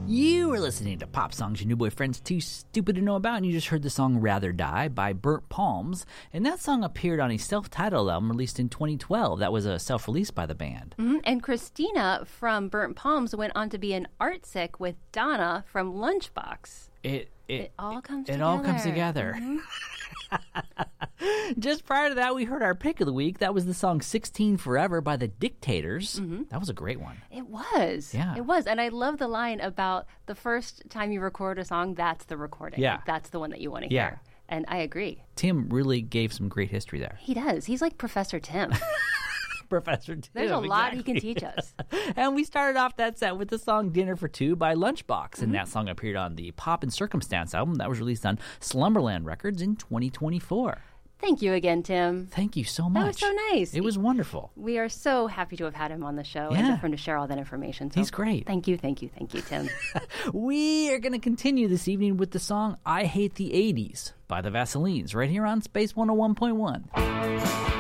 You were listening to Pop Songs Your New Boyfriend's Too Stupid to Know About, and you just heard the song Rather Die by Burnt Palms. And that song appeared on a self-titled album released in 2012. That was a self-release by the band. Mm-hmm. And Christina from Burnt Palms went on to be an art sick with Donna from Lunchbox. It all comes together. together. It all comes together. Mm-hmm. Just prior to that, we heard our pick of the week. That was the song 16 Forever by the Dictators. Mm-hmm. That was a great one. It was. Yeah. It was. And I love the line about the first time you record a song, that's the recording. Yeah. Like, that's the one that you want to Yeah. hear. And I agree. Tim really gave some great history there. He does. He's like Professor Tim. Professor Tim. There's a lot exactly. he can teach us. And we started off that set with the song Dinner for Two by Lunchbox. And that song appeared on the Pop and Circumstance album that was released on Slumberland Records in 2024. Thank you again, Tim. Thank you so much. That was so nice. It was wonderful. We are so happy to have had him on the show Yeah. and for him to share all that information. So He's great. Thank you, Tim. We are going to continue this evening with the song I Hate the 80s by the Vaselines right here on Space 101.1.